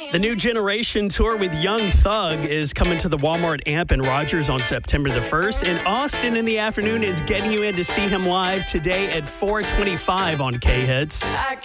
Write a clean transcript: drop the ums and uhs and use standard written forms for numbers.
The New Generation Tour with Young Thug is coming to the Walmart Amp in Rogers on September the 1st. And Austin in the afternoon is getting you in to see him live today at 4:25 on K-Hits.